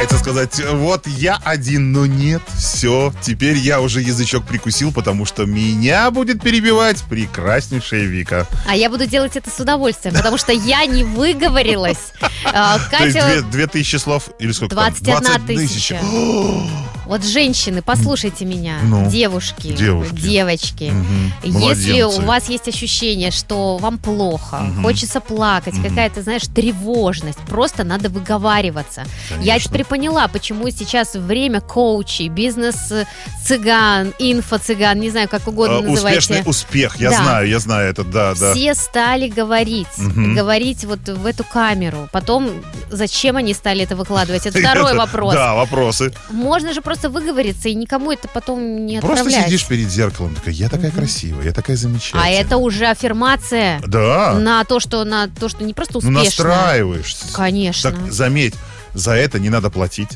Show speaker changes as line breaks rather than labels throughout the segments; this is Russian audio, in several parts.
пытается сказать, вот я один, но нет, все, теперь я уже язычок прикусил, потому что меня будет перебивать прекраснейшая Вика.
А я буду делать это с удовольствием, потому что я не выговорилась.
То есть 2000 слов или сколько
21
там? 20
тысяча. Вот женщины, послушайте меня, девушки, девочки. Если у вас есть ощущение, что вам плохо, хочется плакать, какая-то, знаешь, тревожность, просто надо выговариваться.
Конечно.
Я теперь поняла, почему сейчас время коучей, бизнес-цыган, инфо-цыган, не знаю, как угодно называйте.
Успешный успех, я знаю это, да.
Все стали говорить вот в эту камеру. Потом, зачем они стали это выкладывать? Это второй вопрос.
Да, вопросы.
Можно же просто выговориться, и никому это потом не отправлять.
Просто сидишь перед зеркалом, такая, я такая красивая, я такая замечательная.
А это уже аффирмация на то, что не просто успешно.
Настраиваешься.
Конечно.
Так, заметь, за это не надо платить.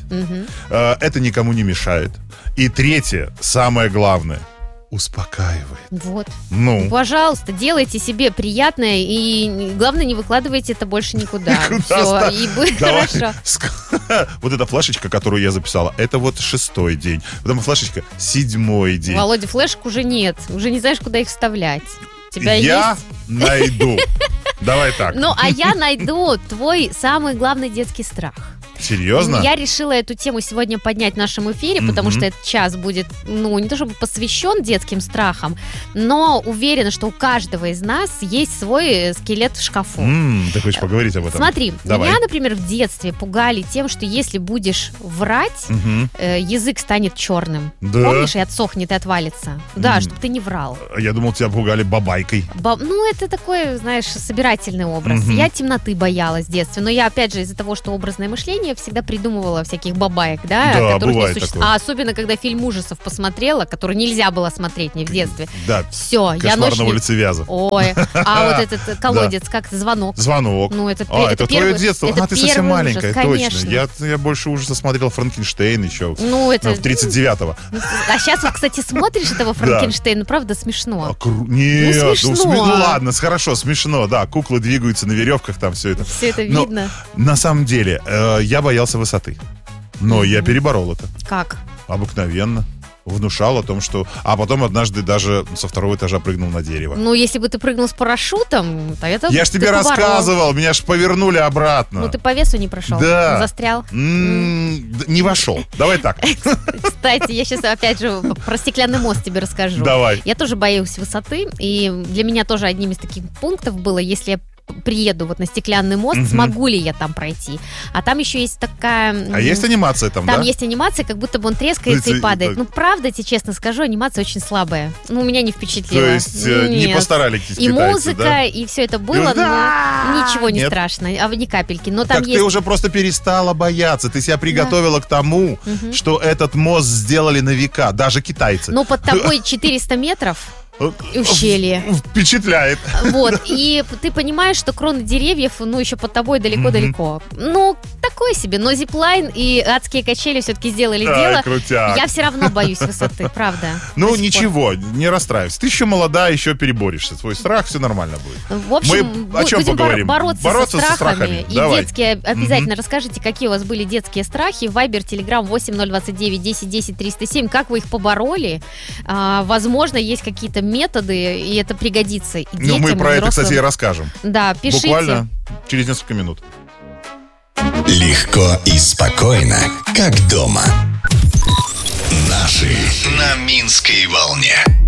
Это никому не мешает. И третье, самое главное, успокаивает.
Вот. Пожалуйста, делайте себе приятное, и главное, не выкладывайте это больше никуда. Все, и будет хорошо.
Вот эта флешечка, которую я записала, это вот 6-й день. Потом флешечка 7-й день.
Володя, флешек уже нет. Уже не знаешь, куда их вставлять.
Я найду. Давай так.
А я найду твой самый главный детский страх.
Серьезно?
Я решила эту тему сегодня поднять в нашем эфире, потому что этот час будет, не то чтобы посвящен детским страхам, но уверена, что у каждого из нас есть свой скелет в шкафу.
Ты хочешь поговорить об этом?
Смотри, меня, например, в детстве пугали тем, что если будешь врать, язык станет черным.
Да?
Помнишь, и отсохнет, и отвалится. Да, чтобы ты не врал.
Я думал, тебя пугали бабайкой.
Это такой, знаешь, собирательный образ. Я темноты боялась в детстве, но я, опять же, из-за того, что образное мышление, всегда придумывала всяких бабаек,
да,
которых
бывает
не существует.
такое.
А особенно, когда фильм ужасов посмотрела, который нельзя было смотреть мне в детстве.
Да,
все, я
«Кошмар на улице Вязов».
Ой, а вот этот колодец, как «Звонок».
«Звонок».
Это
твое детство. Ты совсем маленькая,
ужас,
точно. Я больше ужаса смотрел «Франкенштейн» еще в 39-го.
А сейчас, кстати, смотришь этого «Франкенштейна», правда, смешно.
Нет,
смешно.
Ладно, хорошо, смешно, да. Куклы двигаются на веревках, там все это.
Все это видно.
На самом деле, я боялся высоты. Но я переборол это.
Как?
Обыкновенно. Внушал о том, что... А потом однажды даже со 2-го этажа прыгнул на дерево.
Если бы ты прыгнул с парашютом, то это...
Я ж тебе рассказывал, меня ж повернули обратно.
Ты по весу не прошел?
Да.
Застрял?
Не вошел. Давай так.
Кстати, я сейчас опять же про стеклянный мост тебе расскажу.
Давай.
Я тоже боюсь высоты, и для меня тоже одним из таких пунктов было, если я приеду на стеклянный мост, смогу ли я там пройти. А там еще есть такая...
А есть анимация там, да?
Там есть анимация, как будто бы он трескается и падает. Правда, тебе честно скажу, анимация очень слабая. Меня не впечатлило.
То есть не постарались китайцы,
и музыка,
да?
и все это было, но ничего не страшно, ни капельки. Но там
так
есть...
ты уже просто перестала бояться. Ты себя приготовила к тому, что этот мост сделали на века, даже китайцы.
Под тобой 400 метров ущелье.
Впечатляет.
И ты понимаешь, что кроны деревьев, еще под тобой далеко-далеко. Такой себе, но зиплайн и адские качели все-таки сделали дело.
Крутяк.
Я все равно боюсь высоты, правда.
Ничего, не расстраивайся. Ты еще молода, еще переборешься. Твой страх, все нормально будет.
В общем,
мы о чем
будем
поговорим?
Бороться со страхами. И
Давай.
детские, обязательно расскажите, какие у вас были детские страхи. Вайбер, Телеграм 8029 10 10 307. Как вы их побороли? Возможно, есть какие-то методы, и это пригодится и детям,
мы про
и
это,
взрослым.
кстати, и расскажем.
Да, пишите.
Буквально через несколько минут.
Легко и спокойно, как дома. Наши на Минской волне.